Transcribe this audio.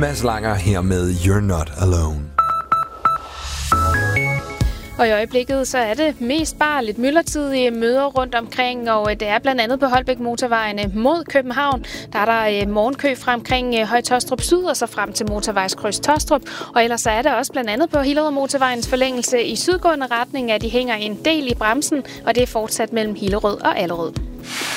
Mads Langer her med You're Not Alone. Og i øjeblikket så er det mest bare lidt myldretidige møder rundt omkring, og det er blandt andet på Holbæk Motorvejene mod København. Der er der morgenkø fra omkring Høje Taastrup Syd og så frem til motorvejskryds Taastrup. Og ellers så er det også blandt andet på Hillerød Motorvejens forlængelse i sydgående retning, at de hænger en del i bremsen, og det er fortsat mellem Hillerød og Allerød.